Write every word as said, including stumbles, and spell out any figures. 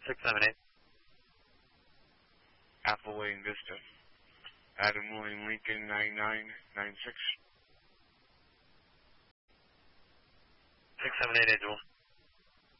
six seven eight. Appleway and Vista. Adam William Lincoln, nine nine nine six. six seven eight, Angel.